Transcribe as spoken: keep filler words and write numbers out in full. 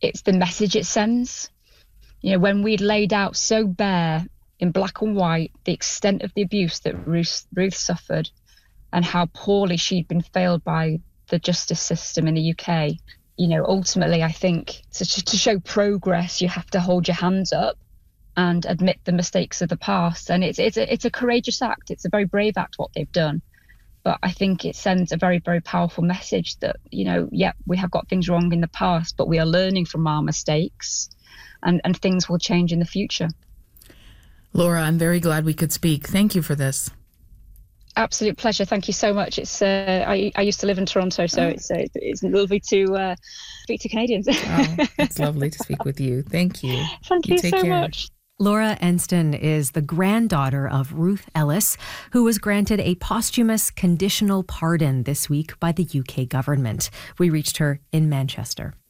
it's the message it sends. You know, when we laid out so bare in black and white the extent of the abuse that Ruth, Ruth suffered and how poorly she'd been failed by the justice system in the U K, you know, ultimately, I think to, to show progress, you have to hold your hands up and admit the mistakes of the past. And it's it's a, it's a courageous act. It's a very brave act, what they've done. But I think it sends a very, very powerful message that, you know, yeah, we have got things wrong in the past, but we are learning from our mistakes, and, and things will change in the future. Laura, I'm very glad we could speak. Thank you for this. Absolute pleasure. Thank you so much. It's uh, I, I used to live in Toronto, so oh. it's uh, it's lovely to uh, speak to Canadians. Oh, it's lovely to speak with you. Thank you. Thank you, you so care. much. Laura Enston is the granddaughter of Ruth Ellis, who was granted a posthumous conditional pardon this week by the U K government. We reached her in Manchester.